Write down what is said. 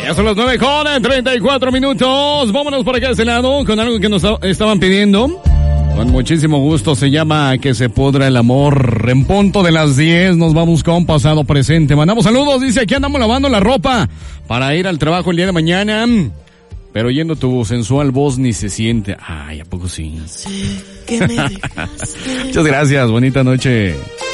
Ya son las 9:34. Vámonos por acá de este lado con algo que nos estaban pidiendo. Con muchísimo gusto, se llama Que se pudra el amor. En punto de las 10 nos vamos con pasado presente. Mandamos saludos, dice aquí andamos lavando la ropa para ir al trabajo el día de mañana. Pero oyendo tu sensual voz ni se siente. Ay, ¿a poco sí? Muchas gracias, bonita noche.